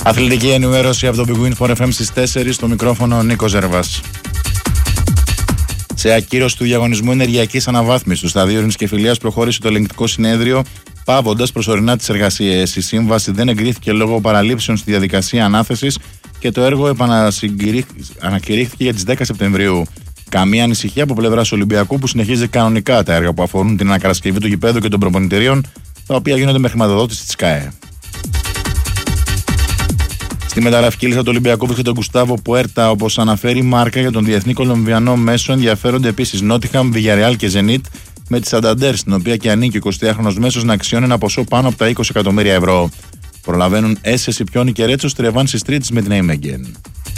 Αθλητική ενημέρωση από το Big Win for FM στις 4, στο μικρόφωνο Νίκος Ζερβάς. Σε ακύρωση του διαγωνισμού ενεργειακής αναβάθμισης του σταδίου Ειρήνης και Φιλίας προχώρησε το ελεγκτικό συνέδριο, πάβοντας προσωρινά τις εργασίες. Η σύμβαση δεν εγκρίθηκε λόγω παραλήψεων στη διαδικασία ανάθεσης και το έργο ανακηρύχθηκε για τις 10 Σεπτεμβρίου. Καμία ανησυχία από πλευράς Ολυμπιακού, που συνεχίζει κανονικά τα έργα που αφορούν την ανακατασκευή του γηπέδου και των προπονητηρίων, τα οποία γίνονται με χρηματοδότηση της ΚΑΕ. Στη μεταγραφική λίστα του Ολυμπιακού βρίσκεται ο Γκουστάβο Πουέρτα, όπως αναφέρει η Μάρκα. Για τον διεθνή Κολομβιανό μέσο ενδιαφέρονται επίσης Νότιχαμ, Βιγιαρεάλ και Ζενίτ, με τη Σανταντέρ, στην οποία και ανήκει ο 20χρονος μέσος, να αξιώνει ένα ποσό πάνω από τα 20 εκατομμύρια ευρώ. Προλαβαίνουν Έσσε, Πιόνι και Ρέτσο στη ρεβάνση Τρίτης με την Έιμεγγεν.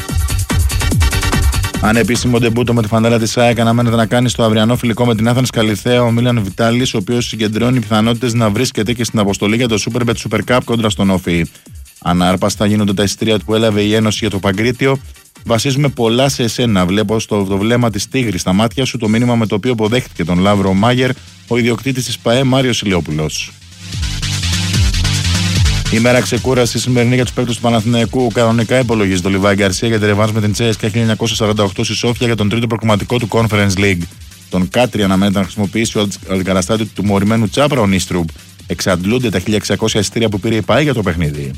Ανεπίσημο ντεμπούτο με τη φανέλα της ΑΕΚ αναμένεται να κάνει στο αυριανό φιλικό με την Άθανας Καλιθέα ο Μίλαν Βιτάλης, ο οποίος συγκεντρώνει πιθανότητες να βρίσκεται και στην αποστολή για το Superbet Super Cup κόντρα στον Όφη. Ανάρπαστα γίνονται τα εισιτήρια που έλαβε η Ένωση για το Παγκρίτιο. Βασίζουμε πολλά σε εσένα. Βλέπω στο το βλέμμα της τίγρης στα μάτια σου το μήνυμα με το οποίο αποδέχτηκε τον Λαύρο Μάγερ, ο ιδιοκτήτης της ΠΑΕ Μάριος Ηλιόπουλος. Η μέρα ξεκούραση σημερινή για τους παίκτες του Παναθηναϊκού. Κανονικά υπολογίζει το Λιβάη Γκαρσία για τη ρεβάνς με την Τσέσκα 1948 στη Σόφια για τον τρίτο προκριματικό του Conference League. Τον Κάτρι αναμένεται να χρησιμοποιήσει ο αντικαταστάτη του τιμωρημένου Τσάπρα, ο Νίστρουμπ. Εξαντλούνται τα 1600 εισιτήρια που πήρε η ΠΑΕ για το παιχνίδι.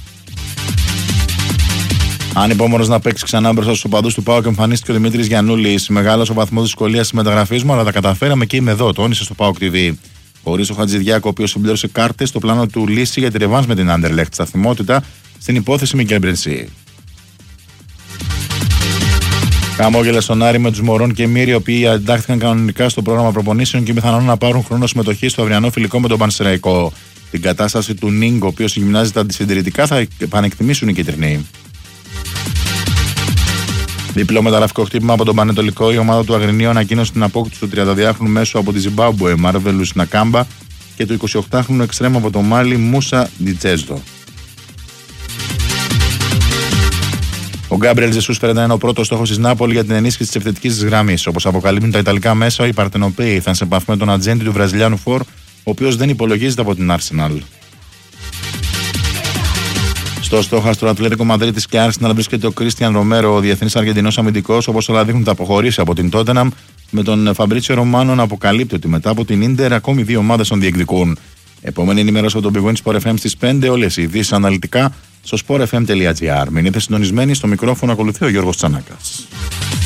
Ανυπόμονος να παίξει ξανά μπροστά στους οπαδούς του ΠΑΟΚ, εμφανίστηκε ο Δημήτρης Γιαννούλης. Μεγάλος ο βαθμός δυσκολίας της μεταγραφής μου, αλλά τα καταφέραμε και είμαι εδώ, τόνισε στο ΠΑΟΚ TV. Χωρίς ο Χατζηδιάκο, ο οποίος συμπλήρωσε κάρτες στο πλάνο του λύση για τη ρεβάνς με την Άντερλεχτ. Σταθμότητα στην υπόθεση Μικέλ Μπρενσί. Χαμόγελα στον Άρη με τους Μωρών και Μύρη, οι οποίοι εντάχθηκαν κανονικά στο πρόγραμμα προπονήσεων και πιθανόν να πάρουν χρόνο συμμετοχή στο αυριανό φιλικό με τον Πανσεραϊκό. Την κατάσταση του Νίγκ, ο οποίος γυμνάζεται αντισυντηρητικά, θα επανεκτιμήσουν οι κίτρινοι. Διπλό μεταγραφικό χτύπημα από τον Πανετολικό. Η ομάδα του Αγρινίου ανακοίνωσε την απόκτηση του 32χρονου μέσου από τη Ζιμπάμπουε Μάρβελους Νακάμπα και του 28χρονου εξτρέμου από το Μάλι Μούσα Ντιτζέσδο. Ο Γκάμπριελ Ζεσούς φαίνεται να είναι ο πρώτος στόχος της Νάπολη για την ενίσχυση της επιθετικής της γραμμής. Όπως αποκαλύπτουν τα ιταλικά μέσα, οι Παρτενοπαίοι ήρθαν σε επαφή με τον ατζέντη του Βραζιλιάνου Φορ, ο οποίος δεν υπολογίζεται από την Arsenal. Στο στόχαστρο Ατλέτικο Μαδρίτης και Arsenal βρίσκεται ο Κρίστιαν Ρομέρο, ο διεθνής Αργεντινός αμυντικός, όπως όλα δείχνουν, θα αποχωρήσει από την Τότεναμ, με τον Φαμπρίτσιο Ρωμάνο να αποκαλύπτει ότι μετά από την Ίντερ ακόμη δύο ομάδες τον διεκδικούν. Επόμενη ενημέρωση από τον Big Win Sport FM στις 5, όλες οι ειδήσεις αναλυτικά στο sportfm.gr. Μείνετε συντονισμένοι, στο μικρόφωνο ακολουθεί ο Γιώργος Τσανάκας.